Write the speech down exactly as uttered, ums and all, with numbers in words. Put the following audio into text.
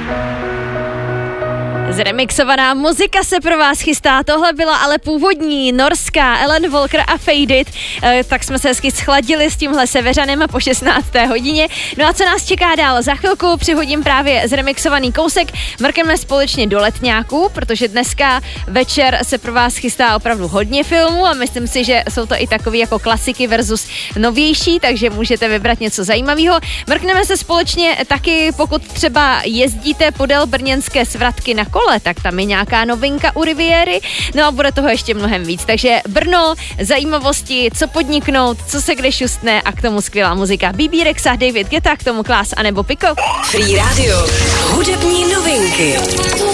Zremixovaná muzika se pro vás chystá, tohle byla ale původní norská Ellen Walker a Faded, e, tak jsme se hezky schladili s tímhle Seveřanem po šestnácté hodině. No a co nás čeká dál? Za chvilku přihodím právě zremixovaný kousek, mrkneme společně do letňáků, protože dneska večer se pro vás chystá opravdu hodně filmů a myslím si, že jsou to i takový jako klasiky versus novější, takže můžete vybrat něco zajímavého. Mrkneme se společně taky, pokud třeba jezdíte podél brněnské svratky na kole, tak tam je nějaká novinka u Riviery, no a bude toho ještě mnohem víc. Takže Brno, zajímavosti, co podniknout, co se kde šustne a k tomu skvělá muzika. bé bé Rexa, David Guetta, k tomu Klás anebo Piko. Free Radio. Hudební novinky.